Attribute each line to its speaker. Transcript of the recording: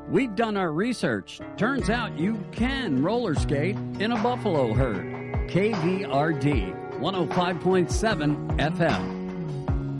Speaker 1: We've done our research. Turns out you can roller skate in a buffalo herd. KVRD 105.7 FM.